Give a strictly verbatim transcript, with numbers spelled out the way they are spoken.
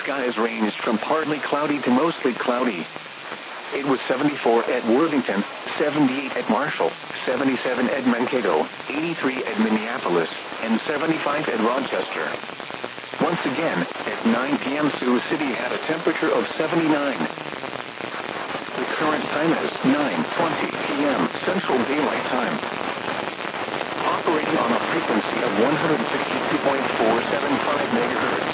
skies ranged from partly cloudy to mostly cloudy. It was seventy-four at Worthington, seventy-eight at Marshall, seventy-seven at Mankato, eighty-three at Minneapolis, and seventy-five at Rochester. Once again, at nine p m Sioux City had a temperature of seventy-nine. The current time is nine twenty p m Central Daylight Time. Operating on a frequency of one hundred sixty-two point four seven five megahertz.